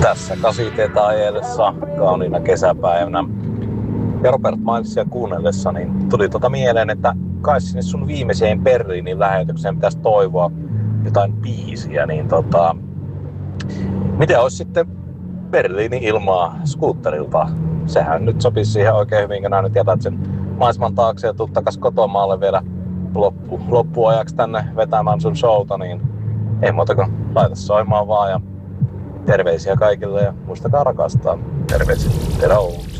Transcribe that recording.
tässä kasiteetä ajellessa kauniina kesäpäivänä ja Robert Milesia kuunnellessa, niin tuli mieleen, että kai sinne sun viimeiseen Berliinin lähetykseen pitäisi toivoa jotain biisiä, niin miten olisi sitten Berliinin ilmaa skuutterilta? Sehän nyt sopisi siihen oikein hyvin, kun nyt jätät sen maiseman taakse ja tuut takas kotomaalle vielä loppuajaksi tänne vetämään sun showta, niin ei muuta kuin laita soimaan vaan ja terveisiä kaikille ja muistakaa rakastaa. Terveisiä. Terveisiä.